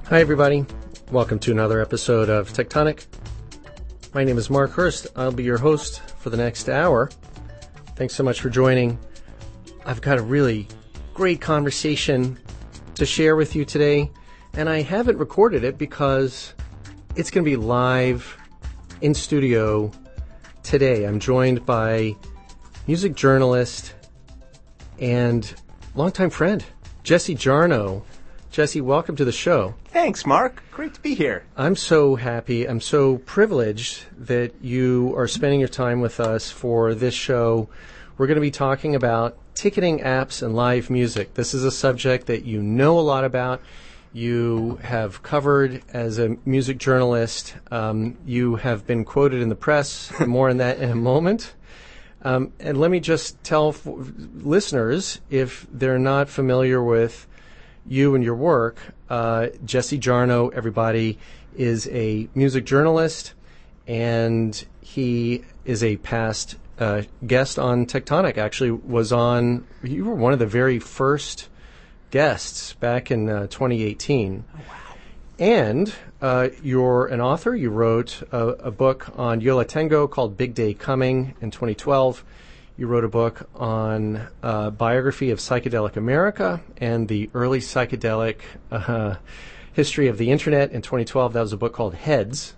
Hi, everybody. Welcome to another episode of Tectonic. My name is Mark Hurst. I'll be your host for the next hour. Thanks so much for joining. I've got a really great conversation to share with you today, and I haven't recorded it because it's going to be live in studio today. I'm joined by music journalist and longtime friend, Jesse Jarnow. Jesse, welcome to the show. Thanks, Mark. Great to be here. I'm so happy. I'm so privileged that you are spending your time with us for this show. We're going to be talking about ticketing apps and live music. This is a subject that you know a lot about. You have covered as a music journalist. You have been quoted in the press. More on that in a moment. And let me just tell listeners, if they're not familiar with you and your work, Jesse Jarnow, everybody, is a music journalist, and he is a past guest on Tectonic. Actually, you were one of the very first guests back in 2018. Oh, wow. And you're an author. You wrote a book on Yo La Tengo called Big Day Coming in 2012. You wrote a book on biography of psychedelic America and the early psychedelic history of the internet in 2012. That was a book called Heads.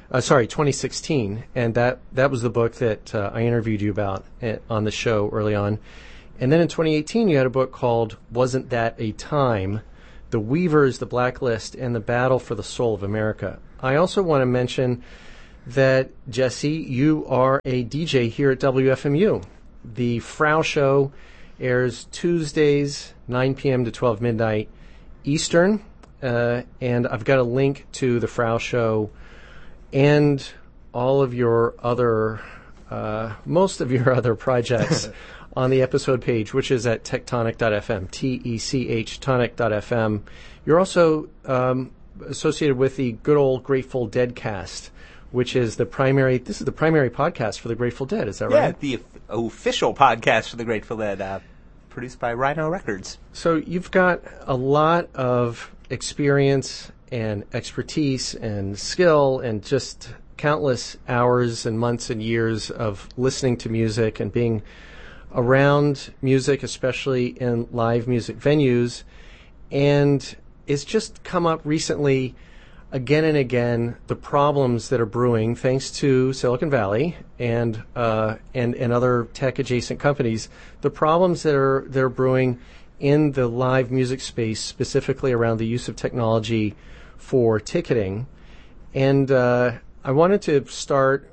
2016. And that was the book that I interviewed you about on the show early on. And then in 2018, you had a book called Wasn't That a Time? The Weavers, the Blacklist, and the Battle for the Soul of America. I also want to mention that, Jesse, you are a DJ here at WFMU. The Frau Show airs Tuesdays, 9 p.m. to 12 midnight Eastern, and I've got a link to the Frau Show and all of your other, most of your other projects on the episode page, which is at tectonic.fm, T-E-C-H, tonic.fm. You're also associated with the good old Grateful Dead cast, which is the primary podcast for the Grateful Dead, is that right? Yeah, the official podcast for the Grateful Dead, produced by Rhino Records. So you've got a lot of experience and expertise and skill and just countless hours and months and years of listening to music and being around music, especially in live music venues. And it's just come up recently again and again, the problems that are brewing thanks to Silicon Valley and other tech adjacent companies, the problems that are brewing in the live music space, specifically around the use of technology for ticketing. And I wanted to start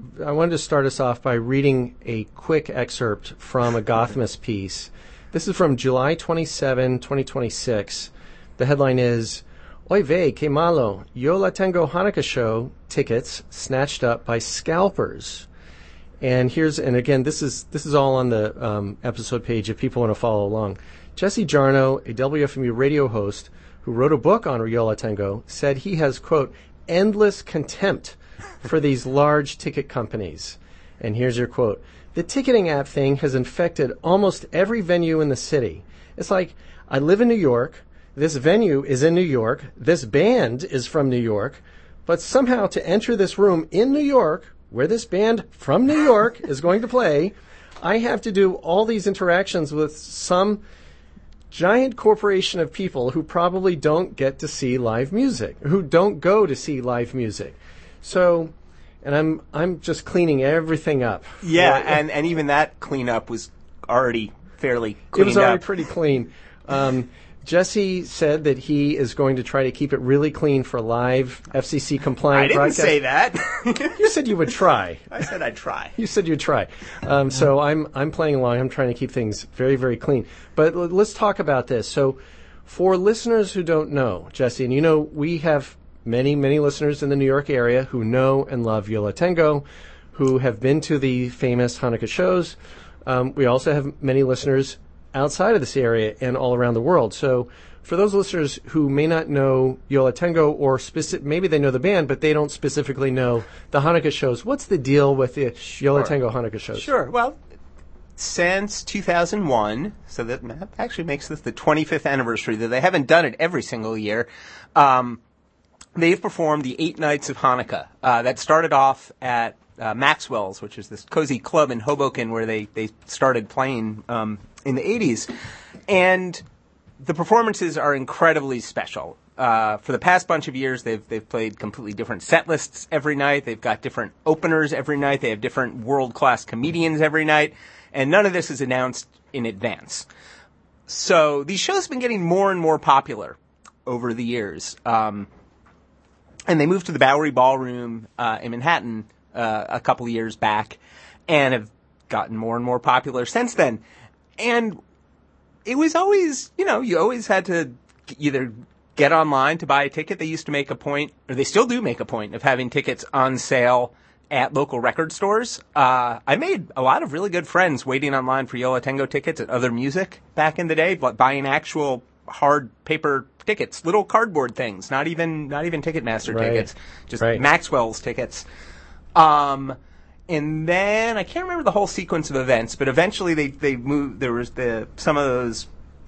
us off by reading a quick excerpt from a Gothamist piece. This is from July 27, 2026. The headline is, Oy vey, que malo, Yo La Tengo Hanukkah show tickets snatched up by scalpers. And again, this is all on the episode page if people want to follow along. Jesse Jarnow, a WFMU radio host who wrote a book on Yo La Tengo, said he has, quote, endless contempt for these large ticket companies. And here's your quote. The ticketing app thing has infected almost every venue in the city. It's like, I live in New York. This venue is in New York. This band is from New York. But somehow to enter this room in New York, where this band from New York is going to play, I have to do all these interactions with some giant corporation of people who probably don't get to see live music, who don't go to see live music. So, and I'm just cleaning everything up. Yeah, and even that cleanup was already fairly cleaned up. It was already pretty clean. Jesse said that he is going to try to keep it really clean for live FCC compliant broadcast. I didn't say that. You said you would try. I said I'd try. You said you'd try. So I'm playing along. I'm trying to keep things very, very clean. But let's talk about this. So for listeners who don't know, Jesse, and you know we have many, many listeners in the New York area who know and love Yo La Tengo, who have been to the famous Hanukkah shows. We also have many listeners outside of this area and all around the world. So for those listeners who may not know Yo La Tengo, or maybe they know the band, but they don't specifically know the Hanukkah shows, what's the deal with the Yo La Tengo Hanukkah shows? Sure. Well, since 2001, so that actually makes this the 25th anniversary, though they haven't done it every single year. they've performed the 8 Nights of Hanukkah. That started off at Maxwell's, which is this cozy club in Hoboken where they started playing in the 80s. And the performances are incredibly special. For the past bunch of years, they've played completely different set lists every night. They've got different openers every night. They have different world-class comedians every night. And none of this is announced in advance. So these shows have been getting more and more popular over the years. And they moved to the Bowery Ballroom in Manhattan a couple of years back and have gotten more and more popular since then. And it was always, you always had to either get online to buy a ticket. They used to make a point, or they still do make a point, of having tickets on sale at local record stores. I made a lot of really good friends waiting online for Yo La Tengo tickets at Other Music back in the day, but buying actual hard paper tickets, little cardboard things, not even Ticketmaster tickets, just Maxwell's tickets. And then I can't remember the whole sequence of events, but eventually they moved. There was some of those,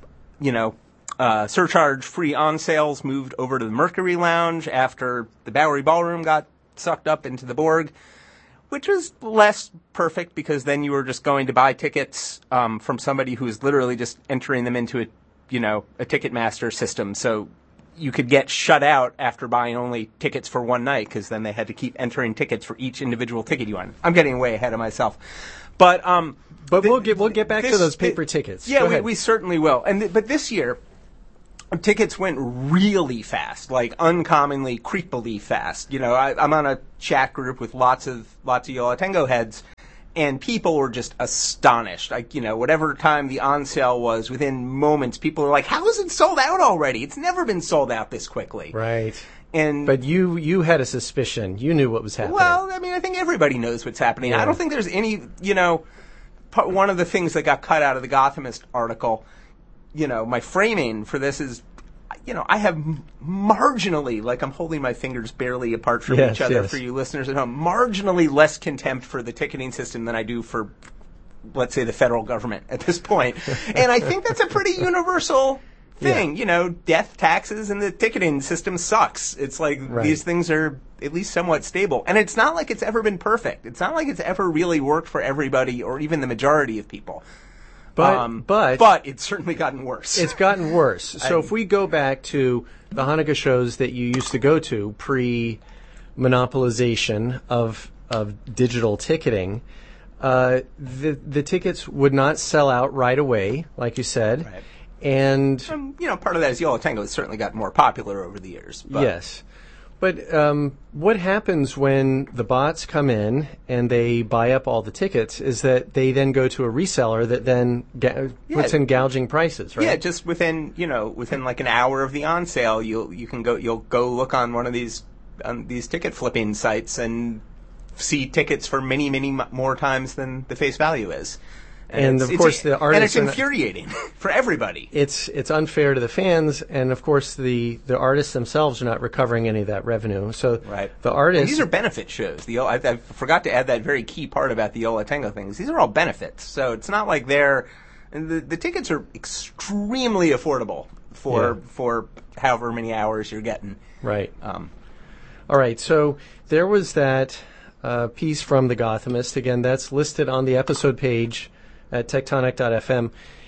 surcharge-free on sales moved over to the Mercury Lounge after the Bowery Ballroom got sucked up into the Borg, which was less perfect because then you were just going to buy tickets from somebody who was literally just entering them into a Ticketmaster system. So you could get shut out after buying only tickets for one night because then they had to keep entering tickets for each individual ticket you wanted. I'm getting way ahead of myself. But we'll get back to those paper tickets. Yeah, we certainly will. But this year, tickets went really fast, like uncommonly, creepily fast. I'm on a chat group with lots of Yo La Tengo heads, and people were just astonished. Whatever time the on sale was, within moments, people were like, "How is it sold out already? It's never been sold out this quickly." Right. But you had a suspicion. You knew what was happening. Well, I think everybody knows what's happening. Yeah. I don't think there's any, one of the things that got cut out of the Gothamist article, my framing for this is, I have marginally, like I'm holding my fingers barely apart from each other for you listeners at home, marginally less contempt for the ticketing system than I do for, let's say, the federal government at this point. And I think that's a pretty universal thing. Death, taxes, and the ticketing system sucks. It's like these things are at least somewhat stable. And it's not like it's ever been perfect. It's not like it's ever really worked for everybody or even the majority of people. But it's certainly gotten worse. It's gotten worse. So if we go back to the Hanukkah shows that you used to go to pre-monopolization of digital ticketing, the tickets would not sell out right away, like you said. Right. And part of that is Yo La Tengo has certainly gotten more popular over the years. But. Yes. But what happens when the bots come in and they buy up all the tickets is that they then go to a reseller that then puts in gouging prices, right? Yeah, just within like an hour of the on sale, you'll go look on one of these ticket flipping sites and see tickets for many, many more times than the face value is. And of course, the artists, and it's infuriating for everybody. It's unfair to the fans, and of course, the artists themselves are not recovering any of that revenue. So the artists, and these are benefit shows. I forgot to add that very key part about the Yo La Tengo things. These are all benefits, so it's not like the tickets are extremely affordable for however many hours you're getting. Right. All right. So there was that piece from The Gothamist. Again, that's listed on the episode page at tectonic.fm.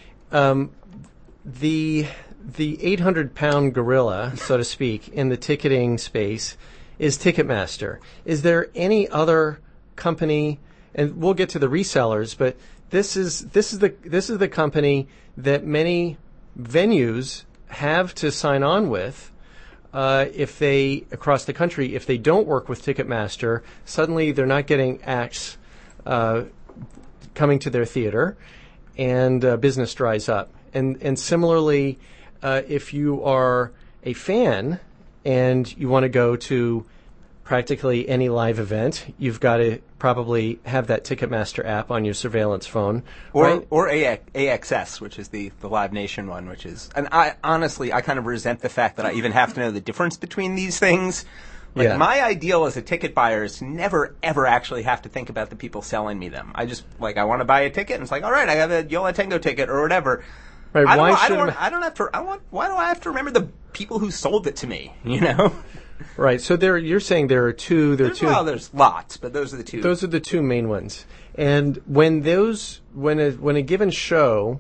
The 800-pound gorilla, so to speak, in the ticketing space is Ticketmaster. Is there any other company, and we'll get to the resellers, but this is the company that many venues have to sign on with if they, across the country, if they don't work with Ticketmaster, suddenly they're not getting acts coming to their theater, and business dries up. And similarly, if you are a fan and you want to go to practically any live event, you've got to probably have that Ticketmaster app on your surveillance phone. Or AXS, which is the Live Nation one, which is... And I honestly kind of resent the fact that I even have to know the difference between these things. My ideal as a ticket buyer is to never, ever actually have to think about the people selling me them. I just, I want to buy a ticket, and it's like, all right, I have a Yo La Tengo ticket or whatever. Right, why do I have to remember the people who sold it to me, Right. So you're saying there are two. Well, there's lots, but those are the two. Those are the two main ones. And when a given show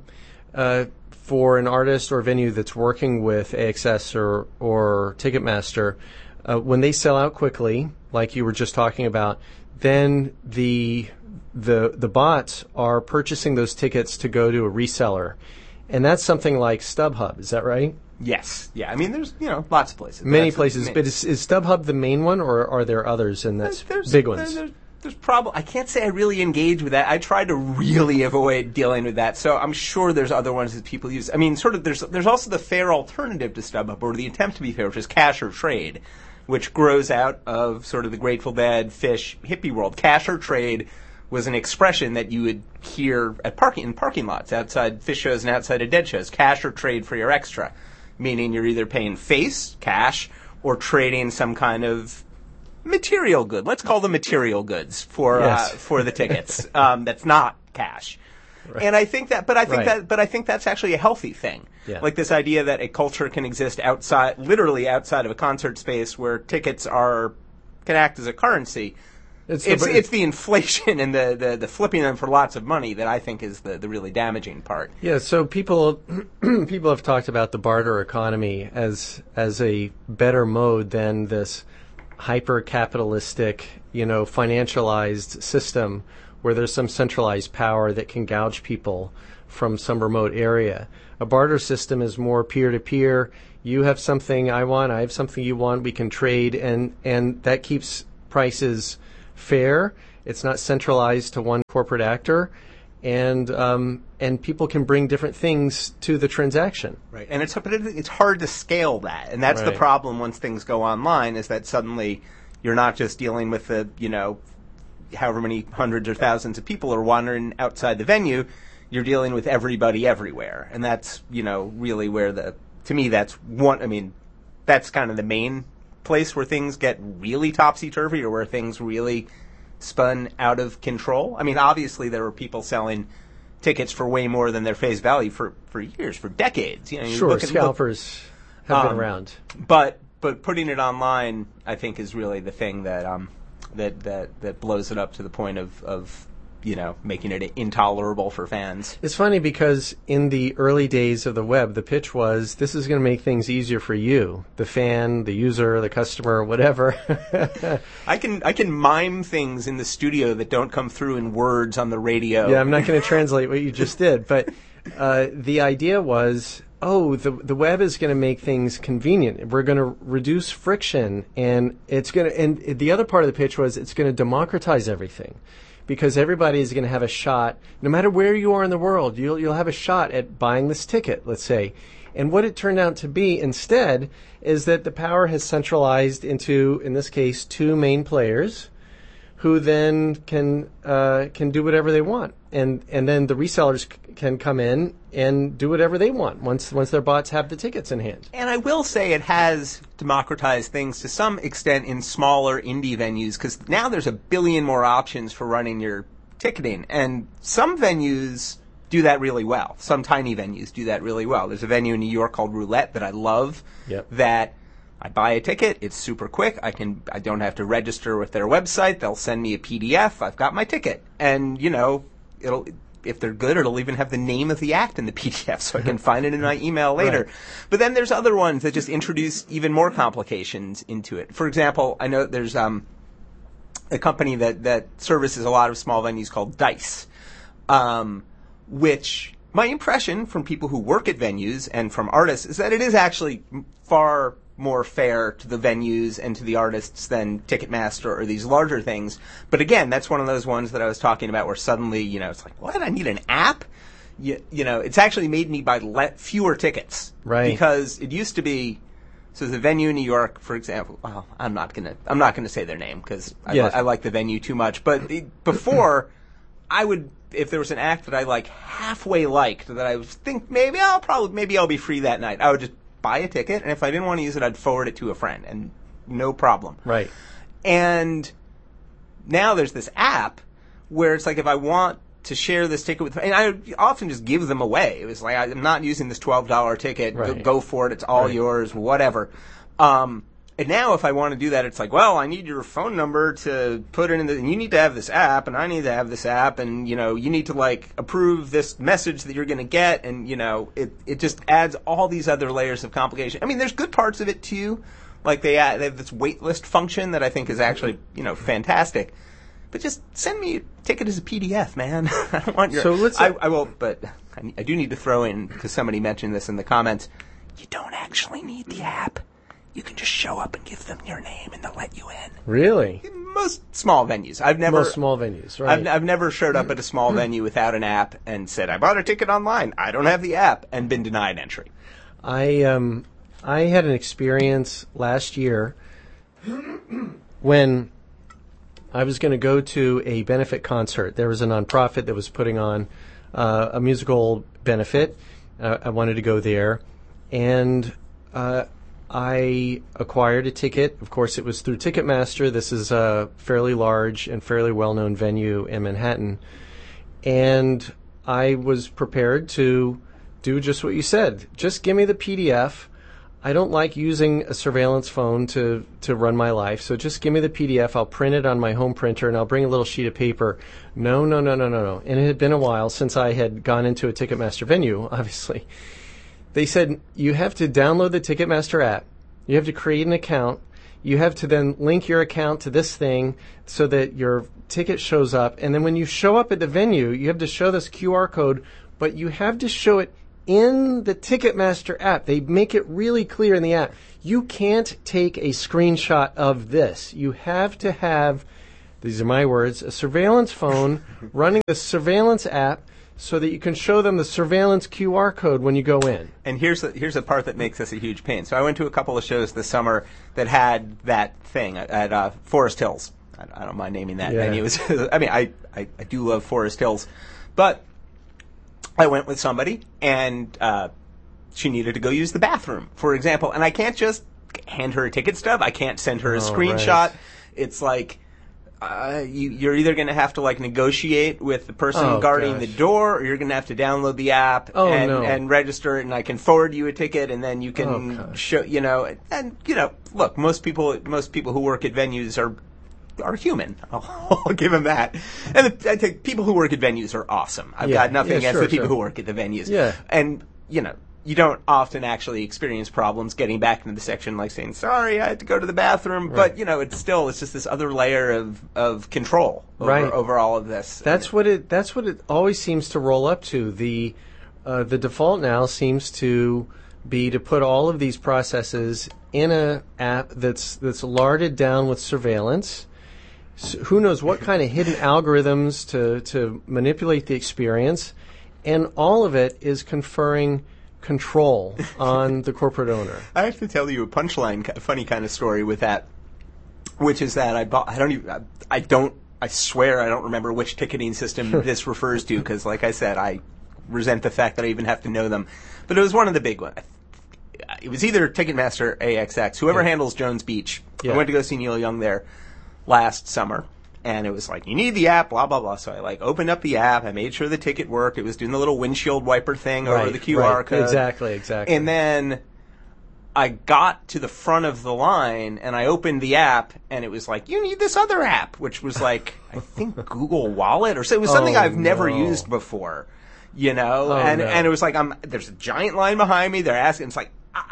for an artist or venue that's working with AXS or Ticketmaster, when they sell out quickly, like you were just talking about, then the bots are purchasing those tickets to go to a reseller, and that's something like StubHub. Is that right? Yes. Yeah. I mean, there's lots of places. Many places, but is StubHub the main one, or are there others in that big ones? There's probably, I can't say I really engage with that. I try to really avoid dealing with that. So I'm sure there's other ones that people use. I mean, sort of there's also the fair alternative to StubHub, or the attempt to be fair, which is Cash or Trade, which grows out of sort of the Grateful Dead, Phish, hippie world. Cash or Trade was an expression that you would hear at parking lots, outside Phish shows and outside of Dead shows. Cash or Trade for your extra, meaning you're either paying face, cash, or trading some kind of material good. Let's call them material goods for the tickets. That's not cash. Right. And I think that, but I think that's actually a healthy thing. Yeah. Like this idea that a culture can exist literally outside of a concert space where tickets can act as a currency. It's the inflation and the flipping them for lots of money that I think is the really damaging part. Yeah, so people have talked about the barter economy as a better mode than this hyper-capitalistic, financialized system where there's some centralized power that can gouge people from some remote area. A barter system is more peer-to-peer. You have something I want, I have something you want, we can trade, and that keeps prices fair. It's not centralized to one corporate actor, and people can bring different things to the transaction. Right, and it's hard to scale that, and that's the problem once things go online, is that suddenly you're not just dealing with the however many hundreds or thousands of people are wandering outside the venue. You're dealing with everybody everywhere, and that's really where to me that's that's kind of the main place where things get really topsy-turvy, or where things really spun out of control. I mean, obviously there were people selling tickets for way more than their face value for years, for decades. Sure, scalpers have been around. But putting it online, I think, is really the thing that that blows it up to the point of making it intolerable for fans. It's funny because in the early days of the web, the pitch was, this is going to make things easier for you, the fan, the user, the customer, whatever. I can mime things in the studio that don't come through in words on the radio. Yeah, I'm not going to translate what you just did, but the idea was, the web is going to make things convenient. We're going to reduce friction, and and the other part of the pitch was, it's going to democratize everything. Because everybody is going to have a shot, no matter where you are in the world, you'll have a shot at buying this ticket, let's say. And what it turned out to be instead is that the power has centralized into, in this case, two main players, who then can do whatever they want, and then the resellers can come in and do whatever they want once their bots have the tickets in hand. And I will say it has democratized things to some extent in smaller indie venues, because now there's a billion more options for running your ticketing, and some venues do that really well. Some tiny venues do that really well. There's a venue in New York called Roulette that I love. Yep. That I buy a ticket, it's super quick, I don't have to register with their website, they'll send me a PDF, I've got my ticket. And, if they're good, it'll even have the name of the act in the PDF so I can find it in my email later. Right. But then there's other ones that just introduce even more complications into it. For example, I know there's a company that services a lot of small venues called Dice, which my impression from people who work at venues and from artists is that it is actually far more fair to the venues and to the artists than Ticketmaster or these larger things. But again, that's one of those ones that I was talking about where suddenly, it's like, what? I need an app? It's actually made me buy fewer tickets. Right. Because it used to be, so the venue in New York, for example, well, I'm not gonna say their name because I like the venue too much. But before, if there was an act that I halfway liked, that I would think maybe I'll be free that night, I would just buy a ticket, and if I didn't want to use it, I'd forward it to a friend, and no problem. Right. And now there's this app where it's like, if I want to share this ticket with, and I often just give them away. It was like, I'm not using this $12 ticket. Right. Go for it. It's all yours, whatever. And now if I want to do that, it's like, well, I need your phone number to put it in and you need to have this app, and I need to have this app, and, you need to, like, approve this message that you're going to get, and, it just adds all these other layers of complication. I mean, there's good parts of it, too. Like, they have this waitlist function that I think is actually, fantastic. But just send me a ticket as a PDF, man. I don't want your... So let's... I will, but I do need to throw in, because somebody mentioned this in the comments, you don't actually need the app. You can just show up and give them your name, and they'll let you in. Really? In most small venues. Most small venues, right. I've never showed up at a small venue without an app and said, I bought a ticket online. I don't have the app, and been denied entry. I had an experience last year when I was going to go to a benefit concert. There was a nonprofit that was putting on a musical benefit. I wanted to go there, and I acquired a ticket. Of course, it was through Ticketmaster. This is a fairly large and fairly well-known venue in Manhattan. And I was prepared to do just what you said. Just give me the PDF. I don't like using a surveillance phone to run my life, so just give me the PDF. I'll print it on my home printer, and I'll bring a little sheet of paper. No. And it had been a while since I had gone into a Ticketmaster venue, obviously. They said, you have to download the Ticketmaster app. You have to create an account. You have to then link your account to this thing so that your ticket shows up. And then when you show up at the venue, you have to show this QR code, but you have to show it in the Ticketmaster app. They make it really clear in the app. You can't take a screenshot of this. You have to have, these are my words, a surveillance phone running the surveillance app so that you can show them the surveillance QR code when you go in. And here's the part that makes this a huge pain. So I went to a couple of shows this summer that had that thing at Forest Hills. I don't mind naming that venue. I mean, I do love Forest Hills. But I went with somebody, and she needed to go use the bathroom, for example. And I can't just hand her a ticket stub. I can't send her a screenshot. Right. It's like... you're either going to have to like negotiate with the person guarding the door, or you're going to have to download the app and register it, and I can forward you a ticket, and then you can show, and look, most people who work at venues are human. I'll give them that. And I think people who work at venues are awesome. I've got nothing against the people who work at the venues. Yeah. And, you don't often actually experience problems getting back into the section, like saying, sorry, I had to go to the bathroom. Right. But, it's just this other layer of control over all of this. That's what it always seems to roll up to. The default now seems to be to put all of these processes in an app that's larded down with surveillance. So who knows what kind of hidden algorithms to manipulate the experience. And all of it is conferring control on the corporate owner. I have to tell you a funny kind of story with that, which is that I swear I don't remember which ticketing system this refers to, because like I said, I resent the fact that I even have to know them. But it was one of the big ones. It was either Ticketmaster or AXX, whoever handles Jones Beach. I went to go see Neil Young there last summer. And it was like, you need the app, blah, blah, blah. So I opened up the app. I made sure the ticket worked. It was doing the little windshield wiper thing over the QR code. Exactly. And then I got to the front of the line, and I opened the app, and it was like, you need this other app, which was like, I think Google Wallet, or so. It was something I've never used before, and it was like, there's a giant line behind me. They're asking, it's like,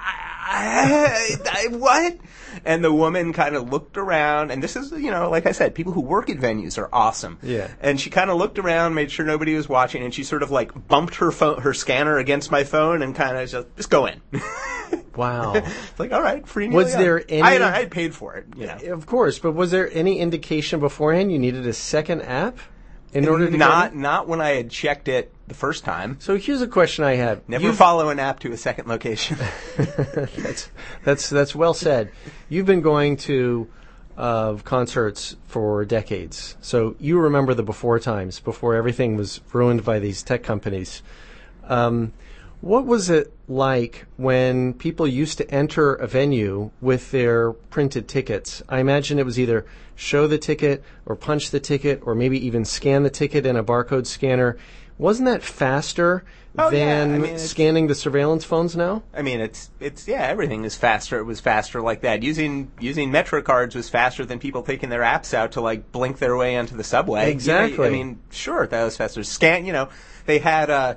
what? And the woman kind of looked around, and this is, like I said, people who work at venues are awesome. Yeah. And she kind of looked around, made sure nobody was watching, and she sort of like bumped her scanner against my phone and kind of just go in. Wow. It's like, all right, free Neil Was Young. there any... I had paid for it, Of course, but was there any indication beforehand you needed a second app in order to not when I had checked it the first time. So here's a question I have. Never follow an app to a second location. That's well said. You've been going to concerts for decades, so you remember the before times, before everything was ruined by these tech companies. What was it like when people used to enter a venue with their printed tickets? I imagine it was either show the ticket or punch the ticket or maybe even scan the ticket in a barcode scanner. Wasn't that faster than scanning the surveillance phones now? I mean, it's everything is faster. It was faster like that. Using Metro cards was faster than people taking their apps out to like blink their way onto the subway. Exactly. I mean, sure, that was faster. They had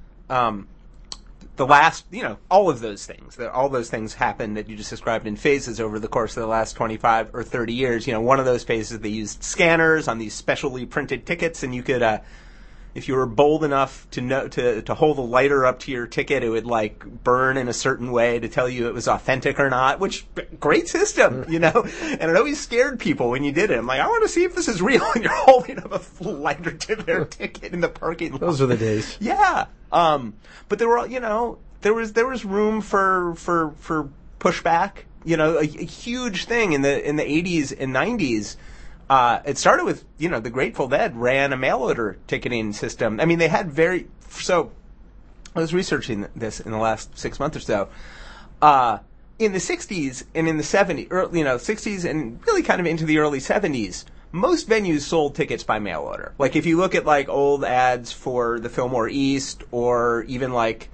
the last, all of those things. All those things happened that you just described in phases over the course of the last 25 or 30 years. One of those phases, they used scanners on these specially printed tickets, and you could, if you were bold enough to hold a lighter up to your ticket, it would like burn in a certain way to tell you it was authentic or not, which, great system, and it always scared people when you did it. I'm like, I want to see if this is real, and you're holding up a lighter to their ticket in the parking lot. Those are the days. Yeah. But there were, there was room for pushback, a huge thing in the 80s and 90s. It started with, the Grateful Dead ran a mail order ticketing system. I mean, they had so I was researching this in the last 6 months or so. In the 60s and in the 70s, 60s and really kind of into the early 70s, most venues sold tickets by mail order. Like, if you look at, like, old ads for the Fillmore East, or even, like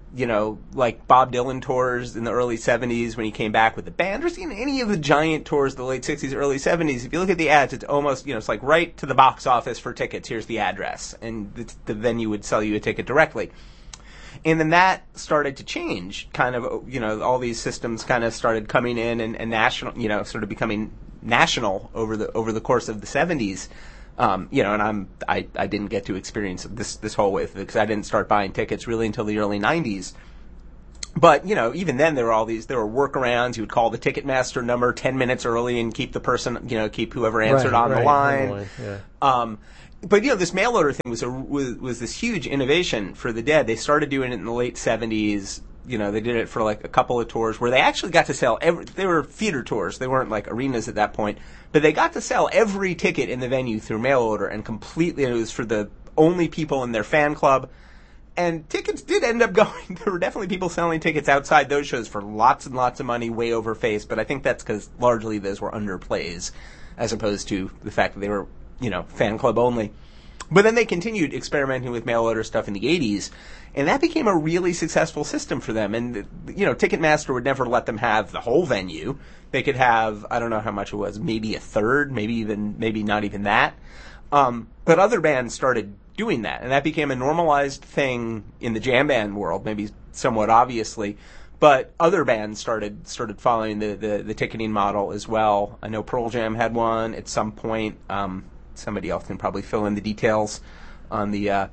Bob Dylan tours in the early 70s when he came back with the band, or seen any of the giant tours of the late 60s, early 70s, if you look at the ads, it's almost, it's like right to the box office for tickets, here's the address, and the venue would sell you a ticket directly. And then that started to change, kind of, all these systems kind of started coming in and national, sort of becoming national over the course of the 70s. And I didn't get to experience this whole way because I didn't start buying tickets really until the early 90s. But, even then there were workarounds. You would call the Ticketmaster number 10 minutes early and keep the person, keep whoever answered on the line. Yeah. But this mail order thing was this huge innovation for the Dead. They started doing it in the late 70s. They did it for like a couple of tours where they actually got to sell they were theater tours. They weren't like arenas at that point, but they got to sell every ticket in the venue through mail order, and it was for the only people in their fan club. And tickets did end up going. There were definitely people selling tickets outside those shows for lots and lots of money, way over face. But I think that's because largely those were underplays, as opposed to the fact that they were, fan club only. But then they continued experimenting with mail order stuff in the 80s, and that became a really successful system for them. And, Ticketmaster would never let them have the whole venue. They could have, I don't know how much it was, maybe a third, maybe not even that. But other bands started doing that, and that became a normalized thing in the jam band world, maybe somewhat obviously. But other bands started following the ticketing model as well. I know Pearl Jam had one at some point. Somebody else can probably fill in the details on the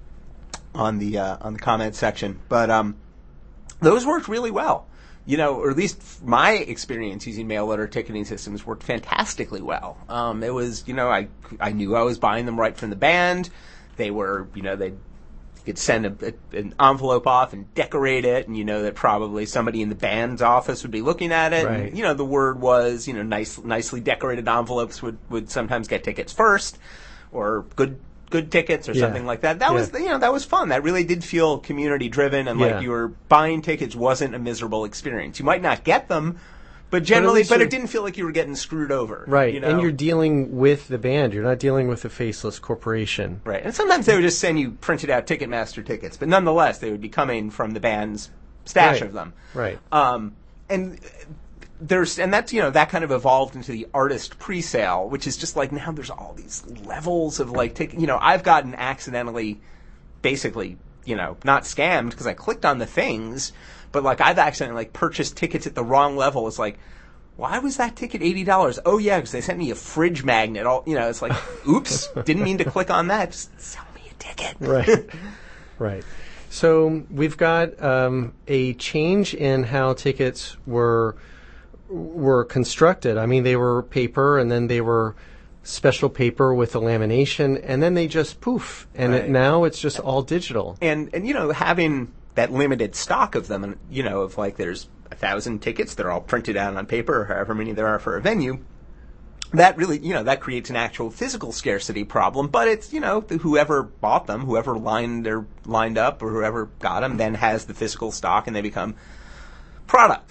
comment section. But those worked really well. Or at least my experience using mail order ticketing systems worked fantastically well. It was, I knew I was buying them right from the band. They were, you could send an envelope off and decorate it, and that probably somebody in the band's office would be looking at it. Right. And, the word was, nicely decorated envelopes would sometimes get tickets first, or good tickets or something like that. That was, that was fun. That really did feel community driven, and like you were buying tickets wasn't a miserable experience. You might not get them, but generally, but it didn't feel like you were getting screwed over. Right, and you're dealing with the band. You're not dealing with a faceless corporation. Right, and sometimes they would just send you printed out Ticketmaster tickets, but nonetheless, they would be coming from the band's stash of them. Right. And that's, that kind of evolved into the artist pre-sale, which is just like now there's all these levels of like, I've gotten accidentally, basically, not scammed because I clicked on the things, but like I've accidentally like purchased tickets at the wrong level. It's like, why was that ticket $80? Oh yeah, because they sent me a fridge magnet. It's like, oops, didn't mean to click on that. Just sell me a ticket. Right. Right. So we've got a change in how tickets were constructed. I mean, they were paper, and then they were special paper with a lamination, and then they just poof, and now it's just all digital. And having that limited stock of them, and of like there's 1,000 tickets, they're all printed out on paper, or however many there are for a venue. That really, that creates an actual physical scarcity problem. But it's, whoever bought them, whoever lined up, or whoever got them, then has the physical stock, and they become products.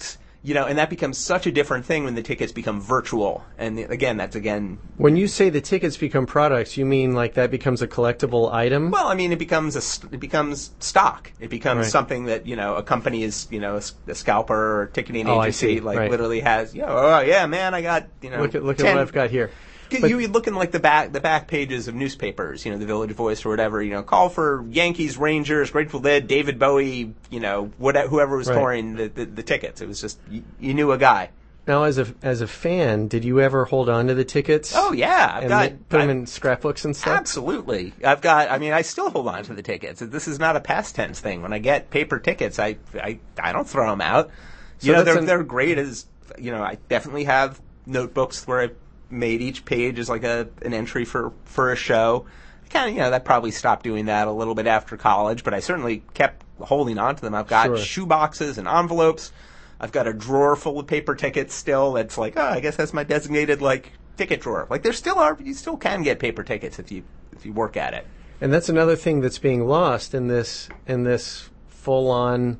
And that becomes such a different thing when the tickets become virtual. And again, when you say the tickets become products, you mean like that becomes a collectible item? well, I mean, it becomes stock. It becomes Right. something that, a company is, a scalper or ticketing Oh, I agency, see. Right. literally has, oh yeah, man, I got, Look at 10 what I've got here. But- You look in like the back pages of newspapers, the Village Voice or whatever, call for Yankees, Rangers, Grateful Dead, David Bowie, whoever was Right. touring the tickets. It was just, you knew a guy. Now, as a fan, did you ever hold on to the tickets? Oh yeah, Put them in scrapbooks and stuff? Absolutely. I still hold on to the tickets. This is not a past tense thing. When I get paper tickets, I don't throw them out. So that's they're great as, I definitely have notebooks where I made each page as like an entry for a show. Kind of, that probably stopped doing that a little bit after college, but I certainly kept holding on to them. I've got Sure. shoe boxes and envelopes. I've got a drawer full of paper tickets still. That's like, I guess that's my designated ticket drawer. There still are, you still can get paper tickets if you work at it. And that's another thing that's being lost in this full-on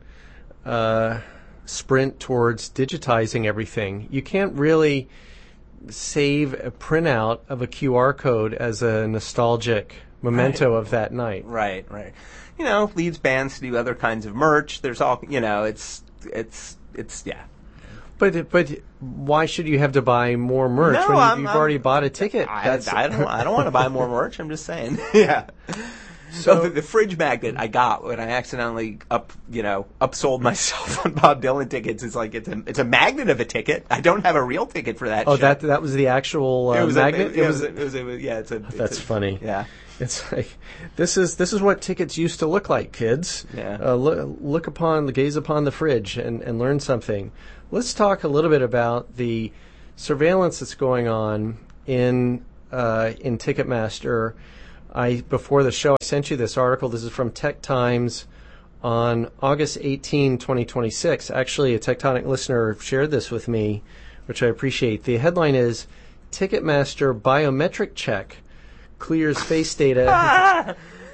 sprint towards digitizing everything. You can't really save a printout of a QR code as a nostalgic memento of that night. Right. Leads bands to do other kinds of merch. There's all, it's yeah. But why should you have to buy more merch No, when you've already bought a ticket? I don't want to buy more merch. I'm just saying. Yeah. So the fridge magnet I got when I accidentally upsold myself on Bob Dylan tickets is it's a magnet of a ticket. I don't have a real ticket for that. Oh, show. that was the actual magnet. That's funny. Yeah. It's like this is what tickets used to look like, kids. Yeah. Gaze upon the fridge and learn something. Let's talk a little bit about the surveillance that's going on in Ticketmaster. Before the show, I sent you this article. This is from Tech Times on August 18, 2026. Actually, a Tectonic listener shared this with me, which I appreciate. The headline is Ticketmaster Biometric Check Clears Face Data.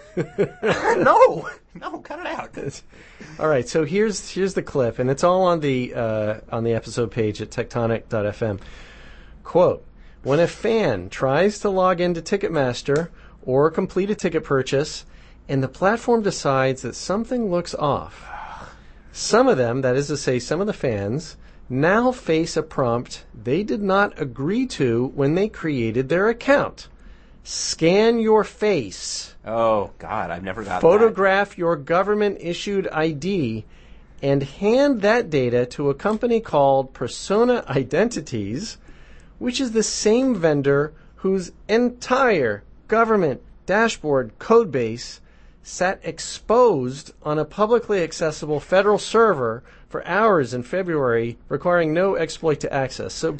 No, cut it out. All right, so here's the clip, and it's all on the episode page at tectonic.fm. Quote, when a fan tries to log into Ticketmaster or complete a ticket purchase, and the platform decides that something looks off, some of them, that is to say some of the fans, now face a prompt they did not agree to when they created their account. Scan your face. Oh, God, I've never got Photograph your government-issued ID and hand that data to a company called Persona Identities, which is the same vendor whose entire government dashboard codebase sat exposed on a publicly accessible federal server for hours in February, requiring no exploit to access. So,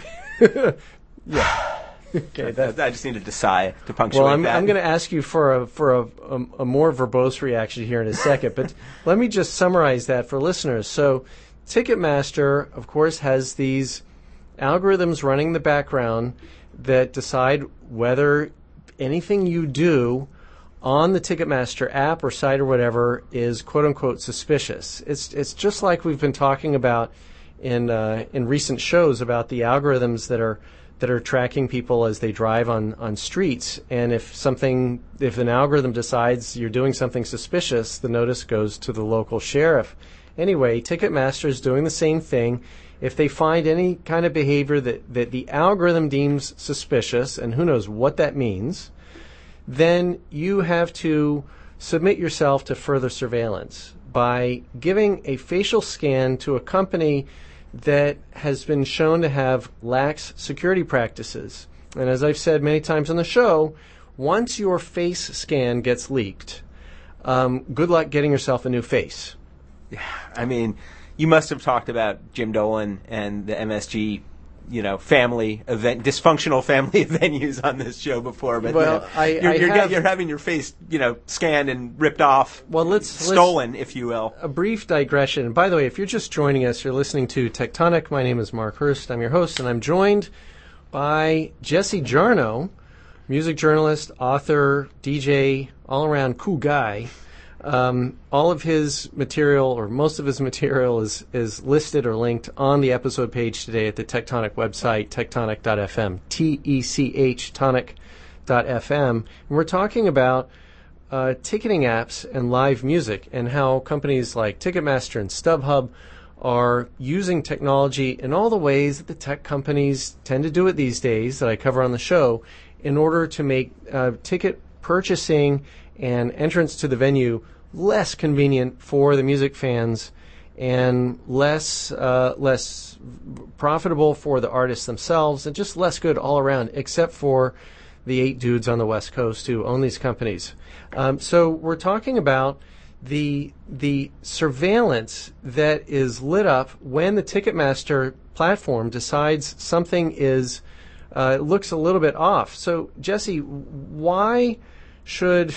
yeah. Okay, I just needed to sigh to punctuate well, that. I'm going to ask you for a more verbose reaction here in a second, but let me just summarize that for listeners. So, Ticketmaster, of course, has these algorithms running in the background that decide whether anything you do on the Ticketmaster app or site or whatever is quote unquote suspicious. It's just like we've been talking about in recent shows about the algorithms that are tracking people as they drive on streets. And if an algorithm decides you're doing something suspicious, the notice goes to the local sheriff. Anyway, Ticketmaster is doing the same thing. If they find any kind of behavior that the algorithm deems suspicious, and who knows what that means, then you have to submit yourself to further surveillance by giving a facial scan to a company that has been shown to have lax security practices. And as I've said many times on the show, once your face scan gets leaked, good luck getting yourself a new face. Yeah, I mean, you must have talked about Jim Dolan and the MSG, family event, dysfunctional family venues on this show before. But well, you're having your face, scanned and ripped off. Well, stolen, if you will. A brief digression. And by the way, if you're just joining us, you're listening to Tectonic. My name is Mark Hurst. I'm your host, and I'm joined by Jesse Jarnow, music journalist, author, DJ, all-around cool guy. All of his material, or most of his material, is listed or linked on the episode page today at the Tectonic website, tectonic.fm, T-E-C-H, tonic.fm. And we're talking about ticketing apps and live music, and how companies like Ticketmaster and StubHub are using technology in all the ways that the tech companies tend to do it these days that I cover on the show, in order to make ticket purchasing and entrance to the venue less convenient for the music fans, and less profitable for the artists themselves, and just less good all around, except for the 8 dudes on the West Coast who own these companies. So we're talking about the surveillance that is lit up when the Ticketmaster platform decides something is looks a little bit off. So Jesse, why should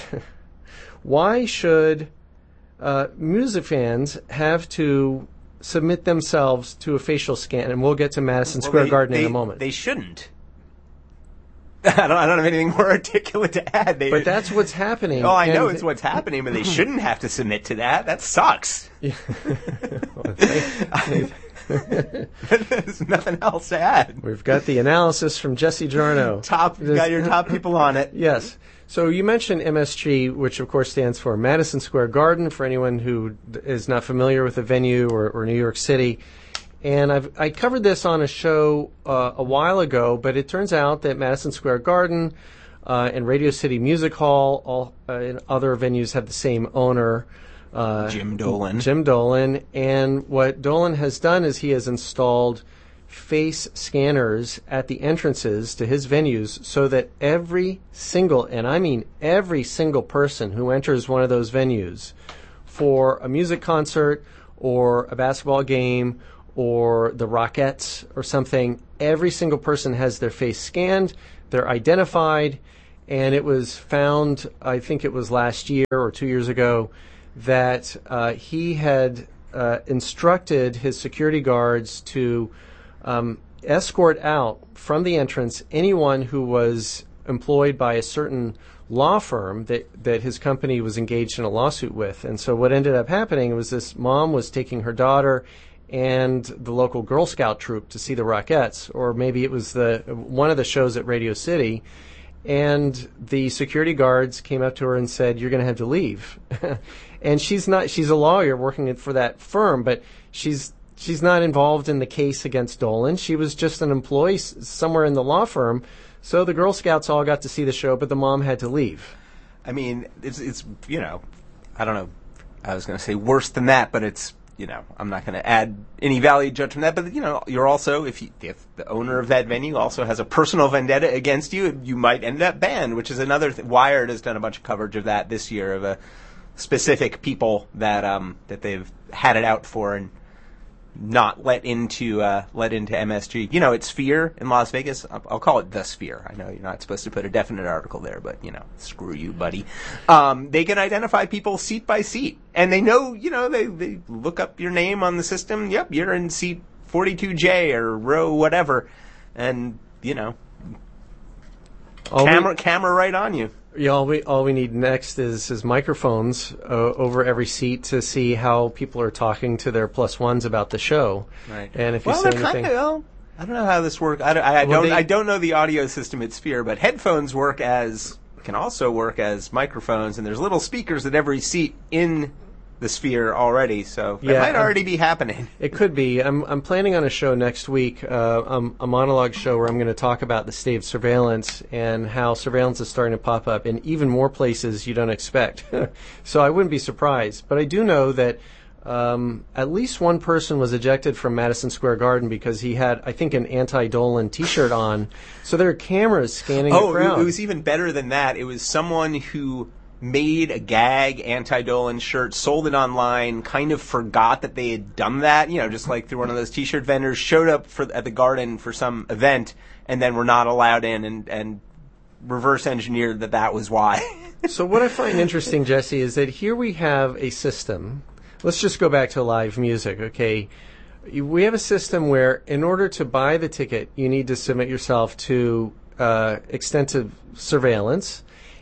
music fans have to submit themselves to a facial scan? And we'll get to Madison Square Garden in a moment. They shouldn't. I don't have anything more articulate to add. But that's what's happening. Oh, I know it's what's happening, but they shouldn't have to submit to that. That sucks. There's nothing else to add. We've got the analysis from Jesse Jarno. Got your top people on it. Yes. So you mentioned MSG, which of course stands for Madison Square Garden, for anyone who is not familiar with the venue, or New York City. And I covered this on a show a while ago, but it turns out that Madison Square Garden and Radio City Music Hall and other venues have the same owner, Jim Dolan. Jim Dolan. And what Dolan has done is he has installed face scanners at the entrances to his venues, so that every single, and I mean every single person who enters one of those venues for a music concert or a basketball game or the Rockettes or something, every single person has their face scanned, they're identified, and it was found, I think it was last year or 2 years ago, that he had instructed his security guards to escort out from the entrance anyone who was employed by a certain law firm that his company was engaged in a lawsuit with. And so what ended up happening was this mom was taking her daughter and the local Girl Scout troop to see the Rockettes, or maybe it was one of the shows at Radio City, and the security guards came up to her and said, "You're going to have to leave." And she's a lawyer working for that firm, but she's not involved in the case against Dolan. She was just an employee somewhere in the law firm. So the Girl Scouts all got to see the show, but the mom had to leave. I mean, it's I don't know. I was going to say worse than that, but it's, I'm not going to add any value judgment to that. But, you're also, if the owner of that venue also has a personal vendetta against you, you might end up banned, which is another thing. Wired has done a bunch of coverage of that this year, of a specific people that they've had it out for and not let into MSG. It's Sphere in Las Vegas. I'll call it the Sphere. I know you're not supposed to put a definite article there, but screw you, buddy. They can identify people seat by seat, and they know. They look up your name on the system. Yep, you're in seat 42J or row whatever, and camera right on you. Yeah, all we need next is microphones over every seat to see how people are talking to their plus ones about the show. Right. And if you say anything, I don't know how this works. I don't know the audio system at Sphere, but headphones can also work as microphones, and there's little speakers at every seat in the Sphere already, so it might already be happening. It could be. I'm planning on a show next week, a monologue show where I'm going to talk about the state of surveillance and how surveillance is starting to pop up in even more places you don't expect. So I wouldn't be surprised. But I do know that at least one person was ejected from Madison Square Garden because he had, I think, an anti-Dolan T-shirt on. So there are cameras scanning the crowd. It was even better than that. It was someone who made a gag anti-Dolan shirt, sold it online, kind of forgot that they had done that, just like through one of those T-shirt vendors, showed up at the Garden for some event, and then were not allowed in, and reverse engineered that was why. So what I find interesting, Jesse, is that here we have a system. Let's just go back to live music, okay? We have a system where in order to buy the ticket, you need to submit yourself to extensive surveillance.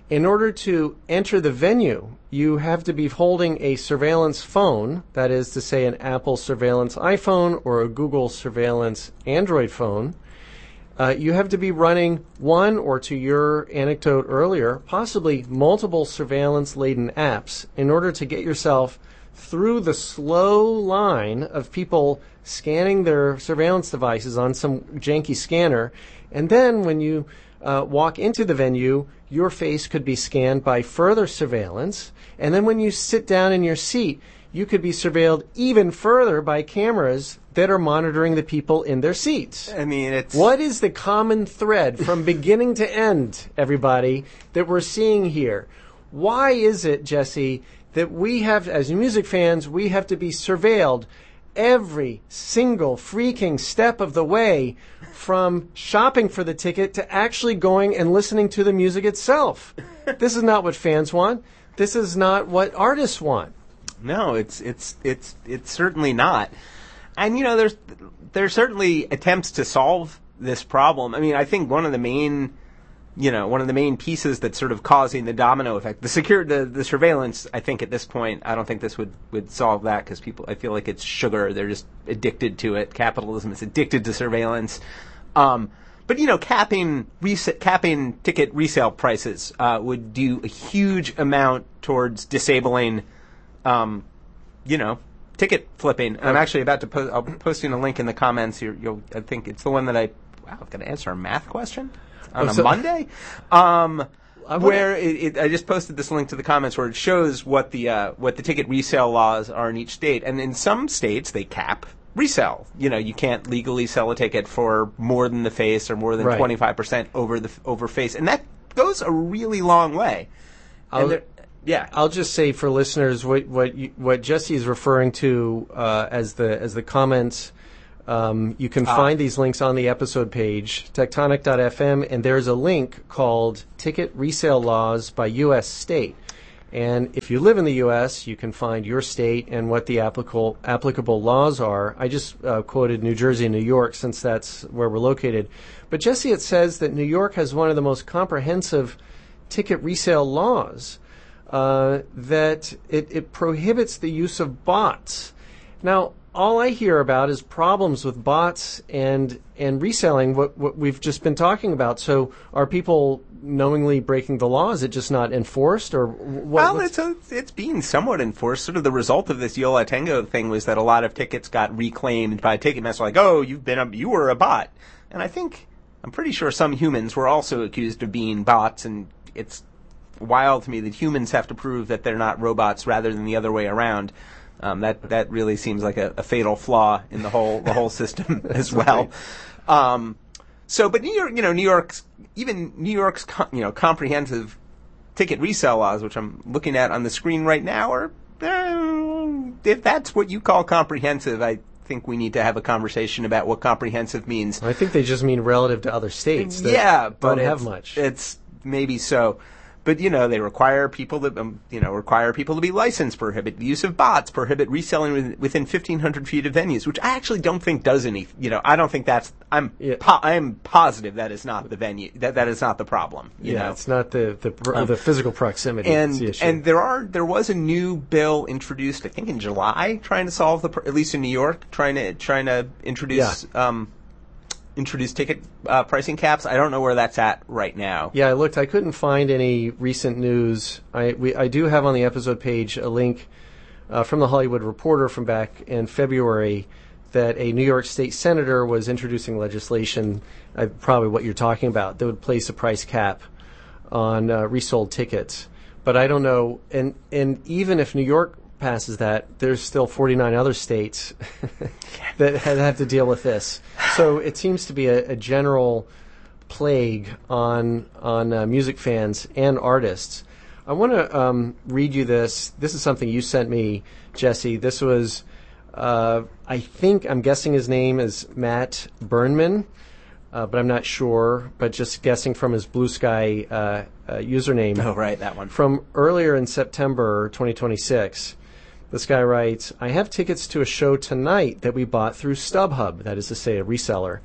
In order to enter the venue, you have to be holding a surveillance phone, that is to say an Apple surveillance iPhone or a Google surveillance Android phone. You have to be running one, or to your anecdote earlier, possibly multiple surveillance-laden apps in order to get yourself through the slow line of people scanning their surveillance devices on some janky scanner. And then when you walk into the venue, your face could be scanned by further surveillance. And then when you sit down in your seat, you could be surveilled even further by cameras that are monitoring the people in their seats. I mean, it's... What is the common thread from beginning to end, everybody, that we're seeing here? Why is it, Jesse, that we have, as music fans, we have to be surveilled every single freaking step of the way, from shopping for the ticket to actually going and listening to the music itself? This is not what fans want. This is not what artists want. No, it's certainly not. And there's certainly attempts to solve this problem. I mean, I think one of the main pieces that's sort of causing the domino effect, the surveillance, I think at this point, I don't think this would solve that, because people, I feel like it's sugar. They're just addicted to it. Capitalism is addicted to surveillance. But capping ticket resale prices would do a huge amount towards disabling, ticket flipping. I'm actually about to post. I'm posting a link in the comments here. I think it's the one that I'm going to answer a math question on a Monday. Where I just posted this link to the comments where it shows what the ticket resale laws are in each state, and in some states they cap resell. You can't legally sell a ticket for more than the face or more than 25% over face, and that goes a really long way. I'll just say for listeners what Jesse is referring to as the comments. You can find these links on the episode page, tectonic.fm, and there's a link called Ticket Resale Laws by U.S. State. And if you live in the U.S., you can find your state and what the applicable laws are. I just quoted New Jersey and New York, since that's where we're located. But Jesse, it says that New York has one of the most comprehensive ticket resale laws, that it prohibits the use of bots. Now, all I hear about is problems with bots and reselling, what we've just been talking about. So are people knowingly breaking the law? Is it just not enforced, or what? Well, it's being somewhat enforced. Sort of the result of this Yo La Tengo thing was that a lot of tickets got reclaimed by Ticketmaster, like, oh, you were a bot. And I'm pretty sure some humans were also accused of being bots, and it's wild to me that humans have to prove that they're not robots rather than the other way around. That really seems like a fatal flaw in the whole system as well. But New York's comprehensive ticket resale laws, which I'm looking at on the screen right now, are if that's what you call comprehensive, I think we need to have a conversation about what comprehensive means. I think they just mean relative to other states. But don't have much. It's maybe so. But, they require people to be licensed, prohibit the use of bots, prohibit reselling within 1,500 feet of venues, which I actually don't think does any, I don't think that's, I'm positive that is not the venue, that is not the problem, you know. It's not the physical proximity. And, that's the issue. and there was a new bill introduced, I think in July, trying to solve at least in New York, trying to introduce, introduce ticket pricing caps. I don't know where that's at right now. Yeah, I looked. I couldn't find any recent news. I do have on the episode page a link from the Hollywood Reporter from back in February that a New York State senator was introducing legislation, probably what you're talking about, that would place a price cap on resold tickets. But I don't know. And even if New York passes that, there's still 49 other states that have to deal with this. So it seems to be a general plague on music fans and artists. I want to read you this. This is something you sent me, Jesse. This was, I'm guessing his name is Matt Burnman, but I'm not sure, but just guessing from his Blue Sky username. Oh, right, that one. From earlier in September 2026. This guy writes, I have tickets to a show tonight that we bought through StubHub, that is to say, a reseller.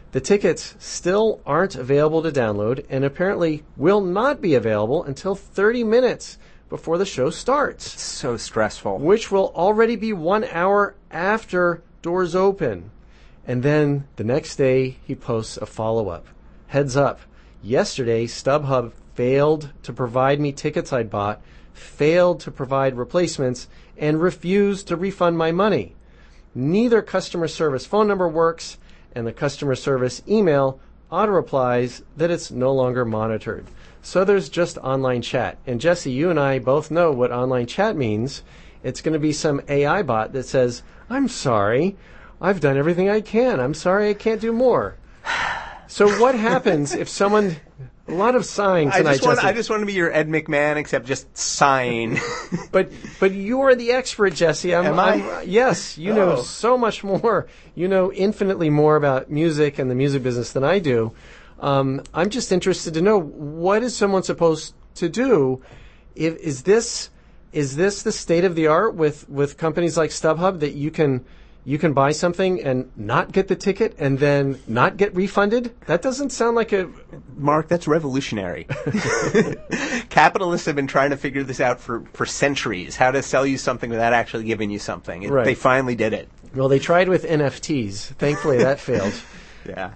The tickets still aren't available to download and apparently will not be available until 30 minutes before the show starts. It's so stressful. Which will already be 1 hour after doors open. And then the next day, he posts a follow-up. Heads up. Yesterday, StubHub failed to provide me tickets I'd bought, failed to provide replacements, and refused to refund my money. Neither customer service phone number works, and the customer service email auto-replies that it's no longer monitored. So there's just online chat. And Jesse, you and I both know what online chat means. It's going to be some AI bot that says, I'm sorry, I've done everything I can. I'm sorry I can't do more. So what happens if someone... A lot of sighing tonight, Jesse. I just want to be your Ed McMahon, except just sighing. But you are the expert, Jesse. Am I? Yes, you know so much more. You know infinitely more about music and the music business than I do. I'm just interested to know, what is someone supposed to do? Is this the state of the art with companies like StubHub, that you can buy something and not get the ticket and then not get refunded? That doesn't sound like a... Mark, that's revolutionary. Capitalists have been trying to figure this out for centuries, how to sell you something without actually giving you something. Right. They finally did it. Well, they tried with NFTs. Thankfully, that failed. Yeah.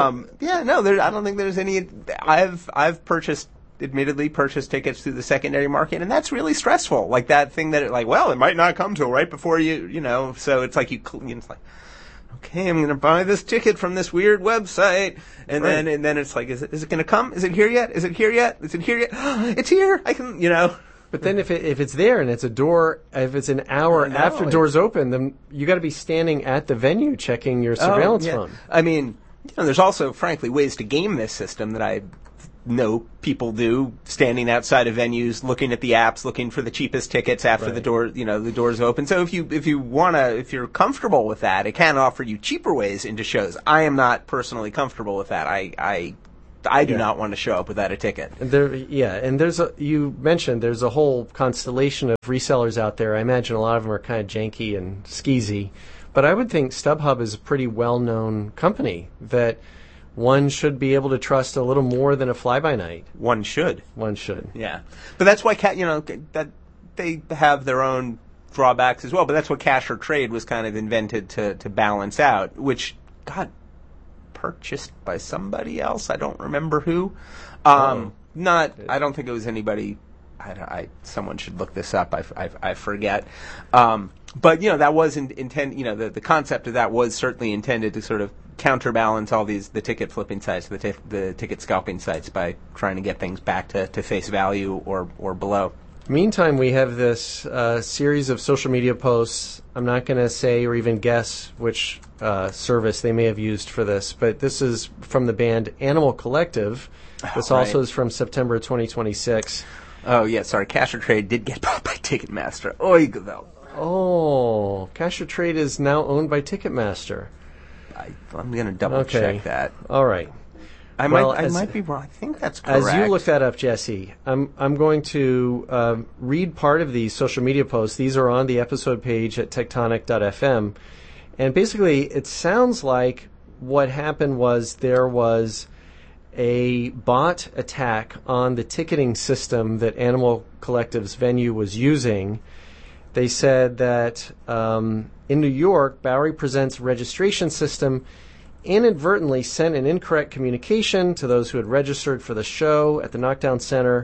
I don't think there's any... I've admittedly purchased tickets through the secondary market, and that's really stressful. Like that thing that it might not come till right before you know, so it's like it's like, okay, I'm going to buy this ticket from this weird website, and right. then it's like, is it going to come? Is it here yet? Is it here yet? Is it here yet? It's here. I can, you know. But then if it's there and it's if it's an hour after doors open, then you got to be standing at the venue checking your surveillance phone. I mean, there's also, frankly, ways to game this system that I know people do, standing outside of venues, looking at the apps, looking for the cheapest tickets after the doors open. So if you're comfortable with that, it can offer you cheaper ways into shows. I am not personally comfortable with that. I do not want to show up without a ticket. And you mentioned there's a whole constellation of resellers out there. I imagine a lot of them are kind of janky and skeezy, but I would think StubHub is a pretty well-known company that one should be able to trust a little more than a fly-by-night. One should. Yeah. But that's why, that they have their own drawbacks as well. But that's what Cash or Trade was kind of invented to balance out, which got purchased by somebody else. I don't remember who. I don't think it was anybody. Someone should look this up. I forget. But that was intended. The concept of that was certainly intended to sort of counterbalance all the ticket flipping sites, the ticket scalping sites, by trying to get things back to face value or below. Meantime, we have this series of social media posts. I'm not going to say or even guess which service they may have used for this, but this is from the band Animal Collective. This also is from September 2026. Oh, yeah, sorry. Cash or Trade did get bought by Ticketmaster. Oy, Gavel. Oh, Cash or Trade is now owned by Ticketmaster. I'm going to double check that. All right. I might be wrong. I think that's correct. As you look that up, Jesse, I'm going to read part of these social media posts. These are on the episode page at tectonic.fm. And basically, it sounds like what happened was there was a bot attack on the ticketing system that Animal Collective's venue was using. They said that in New York, Bowery Presents registration system inadvertently sent an incorrect communication to those who had registered for the show at the Knockdown Center.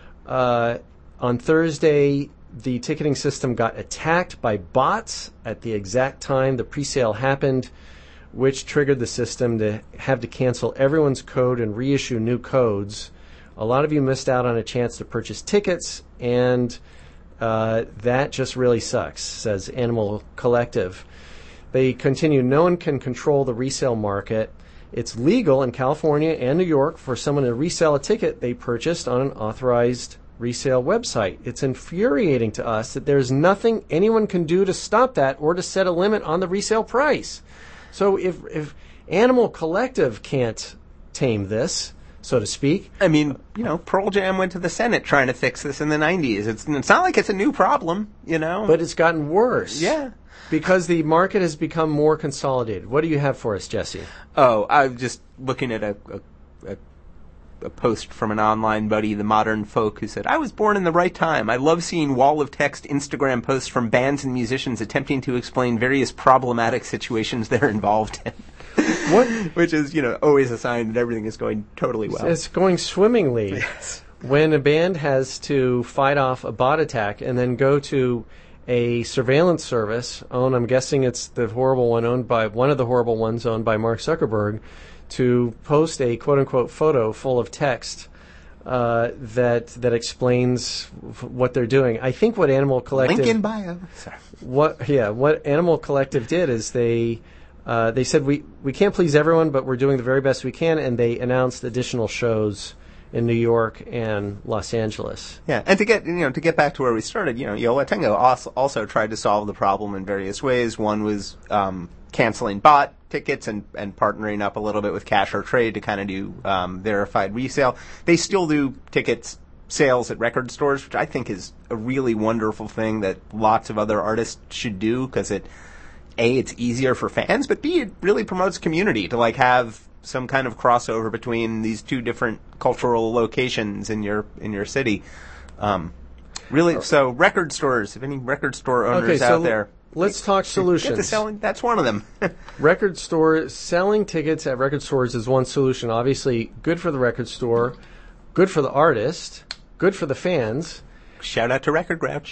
On Thursday, the ticketing system got attacked by bots at the exact time the presale happened, which triggered the system to have to cancel everyone's code and reissue new codes. A lot of you missed out on a chance to purchase tickets, and that just really sucks, says Animal Collective. They continue, no one can control the resale market. It's legal in California and New York for someone to resell a ticket they purchased on an authorized resale website. It's infuriating to us that there's nothing anyone can do to stop that or to set a limit on the resale price. So if Animal Collective can't tame this, so to speak. I mean, Pearl Jam went to the Senate trying to fix this in the 90s. It's not like it's a new problem, But it's gotten worse. Yeah. Because the market has become more consolidated. What do you have for us, Jesse? Oh, I'm just looking at a post from an online buddy, The Modern Folk, who said, I was born in the right time. I love seeing wall of text Instagram posts from bands and musicians attempting to explain various problematic situations they're involved in. What? Which is, always a sign that everything is going totally well. It's going swimmingly. Yes. When a band has to fight off a bot attack and then go to a surveillance service, I'm guessing it's the horrible one one of the horrible ones owned by Mark Zuckerberg, to post a quote-unquote photo full of text that explains what they're doing. I think what Animal Collective... Link in bio. Sorry. What Animal Collective did is they said we can't please everyone, but we're doing the very best we can, and they announced additional shows in New York and Los Angeles. Yeah, and to get back to where we started, Yo La Tengo also tried to solve the problem in various ways. One was canceling bot tickets and partnering up a little bit with Cash or Trade to kind of do verified resale. They still do tickets sales at record stores, which I think is a really wonderful thing that lots of other artists should do, because it's easier for fans, but B, it really promotes community to have some kind of crossover between these two different cultural locations in your city. Really, so record stores, if any record store owners out there, let's talk solutions. Get to selling, that's one of them. Record store, selling tickets at record stores is one solution. Obviously, good for the record store, good for the artist, good for the fans. Shout out to Record Grouch.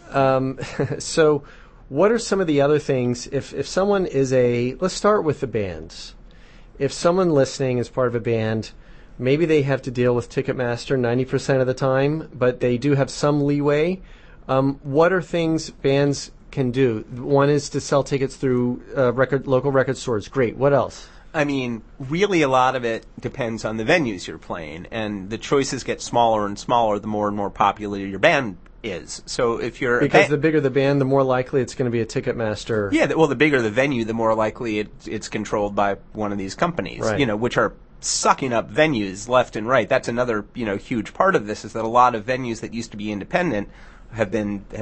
So what are some of the other things? If someone is let's start with the bands. If someone listening is part of a band, maybe they have to deal with Ticketmaster 90% of the time, but they do have some leeway. What are things bands can do? One is to sell tickets through local record stores. Great. What else? I mean, really a lot of it depends on the venues you're playing, and the choices get smaller and smaller the more and more popular your band is. So if you're... Because the bigger the band, the more likely it's going to be a Ticketmaster... Yeah, the bigger the venue, the more likely it's controlled by one of these companies, right. Which are sucking up venues left and right. That's another, huge part of this, is that a lot of venues that used to be independent have been